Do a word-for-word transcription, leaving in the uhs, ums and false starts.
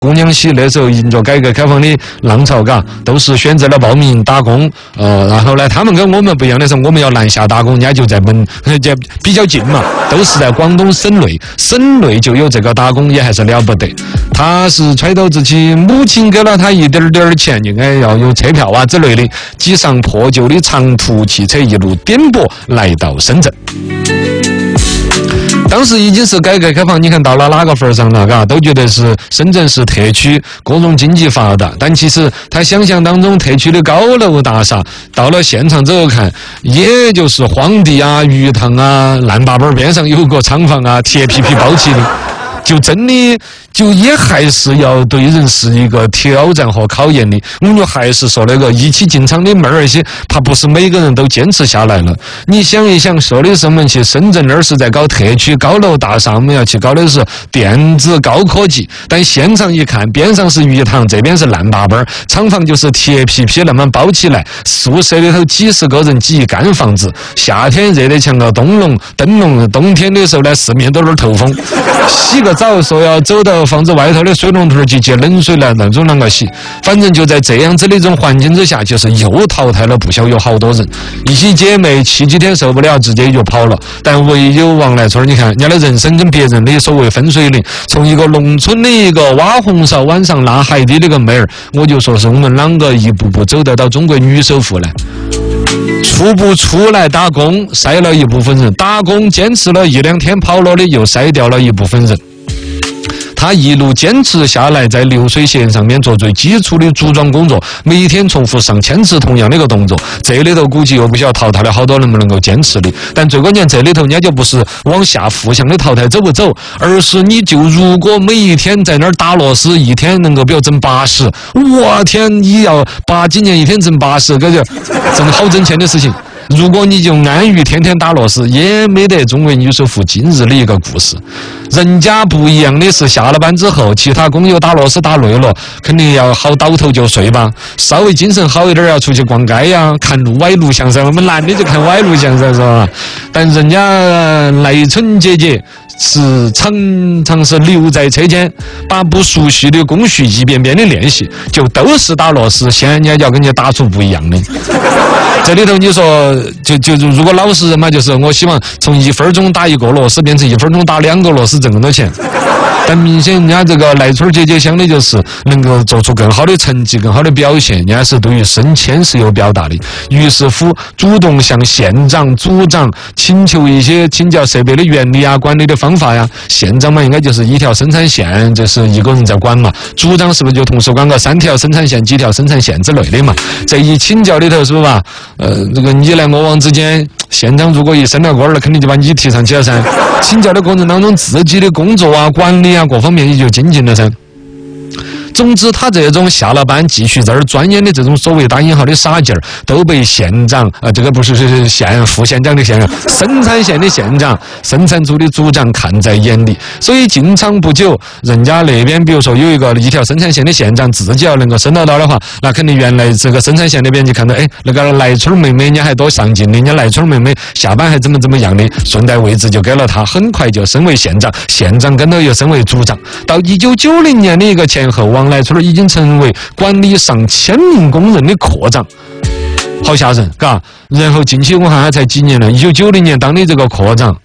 供养起那时候迎着改革开放的浪潮，嘎，都是选择了报名打工。呃，然后呢，他们跟我们不一样的是，我们要南下打工，人家就在门就比较近嘛，都是在广东省内，省内就有这个打工，也还是了不得。他是揣到自己母亲给了他一点点钱，应该要有车票啊之类的，挤上破旧的长途汽车，一路颠簸来到深圳。当时已经是改革开放，你看到了哪个份上了，嘎，都觉得是深圳是特区，各种经济发达。但其实他想象当中特区的高楼大厦，到了现场之后看，也就是荒地啊、鱼塘啊、烂坝板边上有个厂房啊，铁皮皮包起的。就真的就也还是要对人是一个挑战和考验的。我们就还是说那个一起进厂的妹儿些，怕不是每个人都坚持下来了。你想一想，说的是我们去深圳那儿是在搞特区高楼大厦，我们要去搞的是电子高科技，但现场一看，边上是鱼塘，这边是烂坝板，厂房就是铁皮皮那么包起来，宿舍里头几十个人挤一干房子，夏天热得像个灯笼灯笼，冬天的时候呢，四面都是透风，洗个早说要走到房子外头的水龙头去接冷水来，那种啷个洗？反正就在这样子的一种环境之下，就是又淘汰了不小有好多人。一些姐妹七几天受不了，直接就跑了。但唯有王来春，你看人家的人生跟别人的所谓分水岭，从一个农村的一个挖红苕晚上拉海底的个妹儿，我就说是我们啷个一步步走得到中国女首富呢？初步出来打工，筛了一部分人；打工坚持了一两天跑了的，又筛掉了一部分人。他一路坚持下来，在流水线上面做最基础的组装工作，每天重复上千次同样的一个动作。这里头估计又不晓得淘汰了好多能不能够坚持的。但最关键，这里头人家就不是往下负向的淘汰走不走，而是你就如果每一天在那儿打螺丝，一天能够比如挣八十，我天，你要八几年一天挣八十，这就挣好挣钱的事情。如果你就安于天天打螺丝，也没得中国女首富今日的一个故事。人家不一样的是，下了班之后，其他工友打螺丝打累了，肯定要好倒头就睡吧。稍微精神好一点，要出去逛街呀，看路歪录像噻。我们男的就看歪录像噻，是吧？但人家来春姐姐是常常是留在车间，把不熟悉的工序一遍遍的练习，就都是打螺丝，现在人家要跟你打出不一样的。这里头你说，就就如果老实人嘛，就是我希望从一分钟打一个螺丝变成一分钟打两个螺丝，挣更多钱。但明显人家这个赖春姐姐想的就是能够做出更好的成绩、更好的表现，人家是对于升迁是有表达的。于是乎，主动向县长、组长请求一些请教设备的原理啊、管理的方法呀。县长嘛，应该就是一条生产线，就是一个人在管嘛。组长是不是就同时管个三条生产线、几条生产线之类的嘛？这一请教里头，是不是吧？呃，这个你来我往之间，县长如果一升了官了，肯定就把你提上去了噻。请教的过程当中，自己的工作啊、管理啊各方面也就精进了噻。总之，他这种下了班继续在这儿钻研的这种所谓打引号的傻劲儿，都被县长啊、呃，这个不是是县副县长的县长，生产线的县长、生产组的组长看在眼里。所以进厂不久，人家那边比如说有一个一条生产线的县长，自己要能够升得到的话，那肯定原来这个生产线那边就看到，哎，那个赖春妹妹人家还多上进的，人家赖春妹妹下班还怎么怎么样的，顺带位置就给了他，很快就升为县长，县长跟头又升为组长。到一九九零年的一个前后，王来春已经成为管理上千名工人的科长，好吓人，嘎。然后近期我看他才几年了，一九九零年当的这个科长。